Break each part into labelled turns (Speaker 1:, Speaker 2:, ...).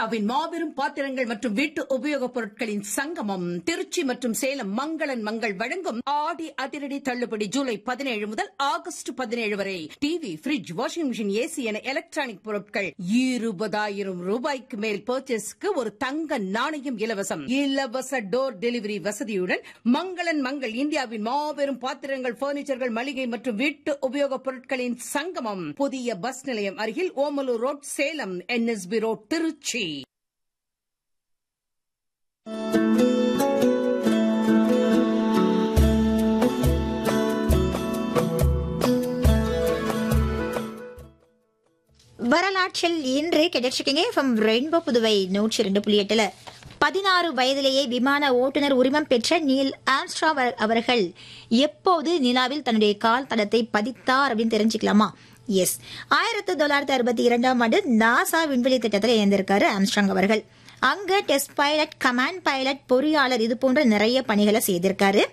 Speaker 1: இந்தியாவின் மாபெரும் பாத்திரங்கள் மற்றும் வீட்டு உபயோகப் பொருட்களின் சங்கமம் திருச்சி மற்றும் சேலம் மங்களன் மங்கள் வழங்கும் ஆடி அதிரடி தள்ளுபடி ஜூலை 17 முதல் ஆகஸ்ட் 17 வரை TV, bridge, washing machine, AC என எலக்ட்ரானிக் பொருட்கள் 20,000 ரூபாய்க்கு மேல் பர்ச்சேஸ்க்கு ஒரு தங்க நாணயம் இலவசம். இலவச டோர் டெலிவரி வசதியுடன் மங்களன் மங்கள் இந்தியாவின் மாபெரும் பாத்திரங்கள், பர்னிச்சர்கள், மளிகை மற்றும் வீட்டு உபயோகப் பொருட்களின் சங்கமம். புதிய பஸ் நிலையம் அருகில் Omalur road, Salem. NSB road, Trichy.
Speaker 2: வரலாற்றில் இன்று கிடைச்சிருக்கீங்க ரெயின்போ புதுவை 102.8 16 வயதிலேயே விமான ஓட்டுநர் உரிமம் பெற்ற நீல் ஆம்ஸ்ட்ராங் அவர்கள் எப்போது நிலாவில் தன்னுடைய கால் தடத்தை பதித்தார் அப்படின்னு தெரிஞ்சுக்கலாமா? எஸ், 1962ஆம் ஆண்டு நாசா விண்வெளி திட்டத்தில் இணைந்திருக்காரு ஆம்ஸ்ட்ராங் அவர்கள். அங்க டெஸ்ட் பைலட், கமாண்ட் பைலட், பொறியாளர் இது போன்ற நிறைய பணிகளை செய்திருக்காரு.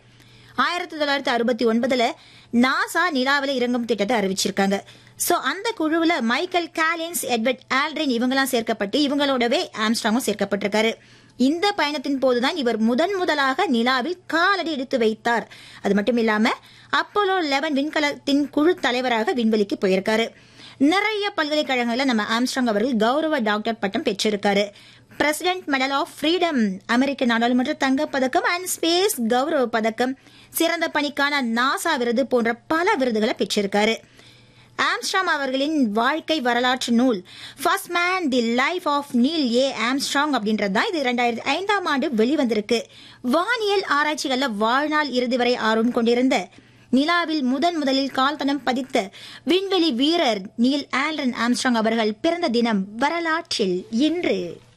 Speaker 2: 1969 நாசா நிலாவில இறங்கும் திட்டத்தை அறிவிச்சிருக்காங்க. சோ அந்த குழுவுல மைக்கேல் காலின்ஸ், எட்வர்ட் ஆல்ட்ரின் இவங்கெல்லாம் சேர்க்கப்பட்டு இவங்களோடவே ஆம்ஸ்ட்ராங்கும் சேர்க்கப்பட்டிருக்காரு. இந்த பயணத்தின் போதுதான் இவர் முதலாக நிலாவில் காலடி எடுத்து வைத்தார். அது மட்டும் இல்லாம அப்போலோ 11 விண்கலத்தின் குழு தலைவராக விண்வெளிக்கு போயிருக்காரு. நிறைய பல்கலைக்கழகங்கள்ல நம்ம ஆம்ஸ்ட்ராங் அவர்கள் கௌரவ டாக்டர் பட்டம் பெற்றிருக்காரு. பிரசிடென்ட் மெடல் ஆஃப் ஃப்ரீடம், அமெரிக்க நாடாளுமன்ற தங்கப்பதக்கம் அண்ட் ஸ்பேஸ் கௌரவ பதக்கம், சிறந்த பணிக்கான நாசா விருது போன்ற பல விருதுகளை பெற்றிருக்காரு. ஆம்ஸ்ட்ராங் அவர்களின் வாழ்க்கை வரலாற்று நூல் first man the life of Neil A Armstrong அப்படின்றதுதான் இது 2005ஆம் ஆண்டு வெளிவந்திருக்கு. வானியல் ஆராய்ச்சிகள்ல வாழ்நாள் இறுதி வரை ஆர்வம் கொண்டிருந்த, நிலாவில் முதலில் கால் தடம் பதித்த விண்வெளி வீரர் நீல் ஆல்டன் ஆம்ஸ்ட்ராங் அவர்கள் பிறந்த தினம் வரலாற்றில் இன்று.